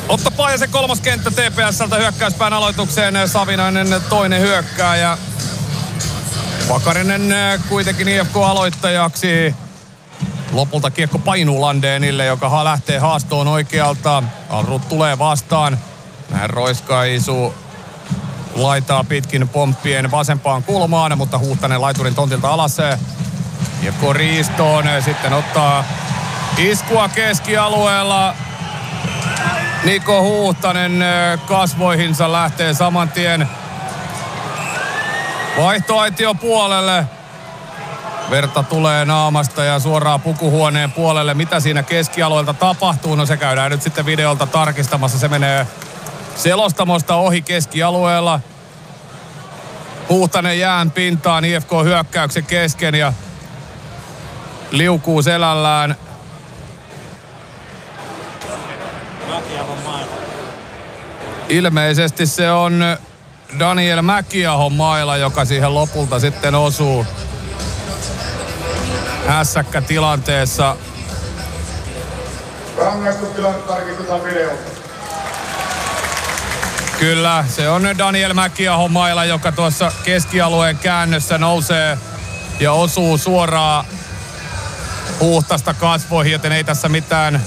Otto Paajasen kolmoskenttä TPS:ltä hyökkäyspään aloitukseen. Savinainen toinen hyökkääjä. Pakarinen kuitenkin IFK-aloittajaksi. Lopulta kiekko painuu Landénille, joka lähtee haastoon oikealta. Alrut tulee vastaan. Näin roiskaisu laitaa pitkin pomppien vasempaan kulmaan, mutta Huhtanen laiturin tontilta alas. Kiekko riistoon, sitten ottaa iskua keskialueella. Niko Huhtanen kasvoihinsa lähtee saman tien vaihtoaition puolelle. Verta tulee naamasta ja suoraan pukuhuoneen puolelle. Mitä siinä keskialueelta tapahtuu? No se käydään nyt sitten videolta tarkistamassa. Se menee selostamosta ohi keskialueella. Huhtanen jään pintaan IFK-hyökkäyksen kesken ja liukuu selällään. Ilmeisesti se on Daniel Mäkiahon maila, joka siihen lopulta sitten osuu hässäkkä tilanteessa. Rangaistustilanne tarkistetaan videolta. Kyllä, se on Daniel Mäkiahon maila, joka tuossa keskialueen käännössä nousee ja osuu suoraan Huhtasta kasvoihin, joten ei tässä mitään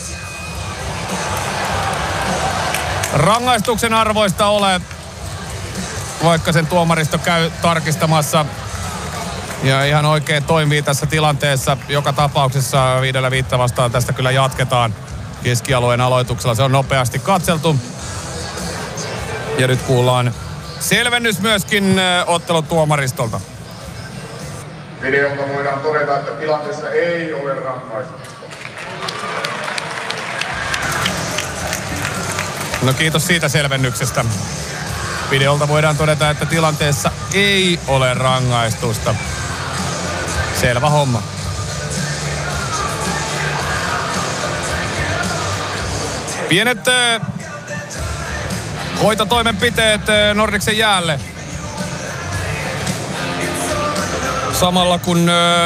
rangaistuksen arvoista ole, vaikka sen tuomaristo käy tarkistamassa. Ja ihan oikein toimii tässä tilanteessa. Joka tapauksessa 5-5 vastaan tästä kyllä jatketaan keskialueen aloituksella. Se on nopeasti katseltu. Ja nyt kuullaan selvennys myöskin ottelun tuomaristolta. Videolta voidaan todeta, että tilanteessa ei ole rangaistusta. No kiitos siitä selvennyksestä. Videolta voidaan todeta, että tilanteessa ei ole rangaistusta. Selvä homma. Pienet hoitotoimenpiteet Nordicsen jäälle. Samalla kun